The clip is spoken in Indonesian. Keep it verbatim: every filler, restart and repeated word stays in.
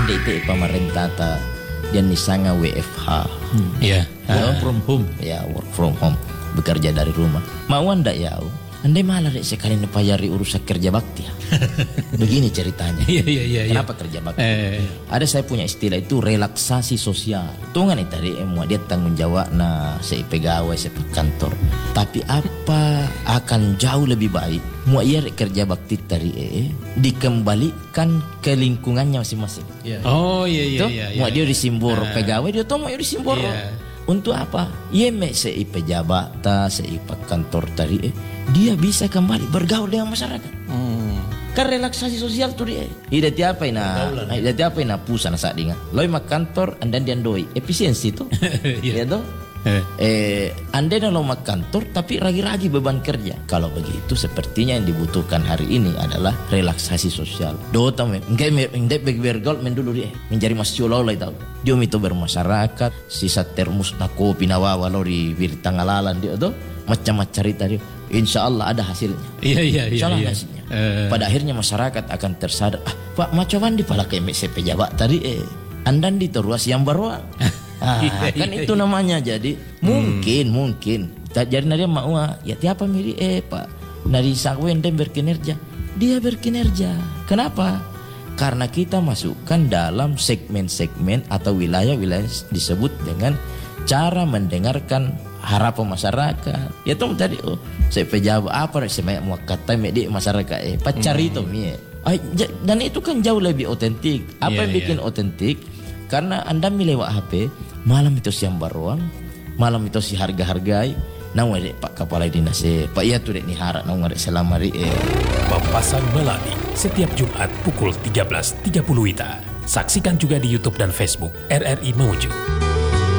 ande itu pemerintah ta dia nisanga W F H. Iya. Work from home. Ya, work from home. Bekerja dari rumah. Mau anda ya? Andai malah dek sekali nepayari urusan kerja bakti. Begini ceritanya. Iya iya iya. Kenapa kerja bakti? Eh. Ada saya punya istilah itu relaksasi sosial. Tungan itu tadi emu dia tanggung jawab na sei pegawai sei kantor. Tapi apa akan jauh lebih baik mau ia kerja bakti tadi eh dikembalikan ke lingkungannya masing-masing. Yeah. Oh iya iya iya. Mau dia disimbor uh, pegawai dia tuh mau dia disimbor. Yeah. Untuk apa? Ia me sei pejabat ta sei kantor tadi eh dia bisa kembali bergaul dengan masyarakat. Hmm. Kan relaksasi sosial tuh dia. Ida tiapa ina, ida tiapa ina pusana saat dinga. Loi mak kantor andan dian doi efisiensi tuh. Ya toh. Eh, eh anda lo mak kantor tapi ragi-ragi beban kerja. Kalau begitu sepertinya yang dibutuhkan hari ini adalah relaksasi sosial. Do tahu enggak enggak bergaul men dulu dia mencari masjulau lah tahu. Dia itu bermasyarakat, sisa termus na kopi nawawa lo di birtangalalan dia tuh macam-macam cerita dia. Insya Allah ada hasilnya. Iya iya iya. Insya Allah iya. hasilnya. Uh. Pada akhirnya masyarakat akan tersadar. Ah, Pak macam di pala ke M C pejabat tadi eh andan di teruas yang baruan. Ah, kan itu namanya. Jadi mungkin hmm. mungkin jadi nadia mau ya tiapa miri eh Pak nari sakwen dan berkinerja. Dia berkinerja. Kenapa? Karena kita masukkan dalam segmen-segmen atau wilayah-wilayah disebut dengan cara mendengarkan harapan masyarakat. Ya tuh tadi oh saya pejabat apa saya mau kata medik masyarakat eh pacari itu mie. Dan itu kan jauh lebih otentik. Apa yeah, yang bikin yeah. otentik? Karena anda milih H P malam itu siang baruang, malam itu si harga-hargai. Nang wede Pak Kepala Dinas eh Pak ya tuh dek ni harap nang wede selamari eh. Papasan Melati setiap Jumat pukul tiga belas tiga puluh W I T A. Saksikan juga di YouTube dan Facebook R R I Mamuju.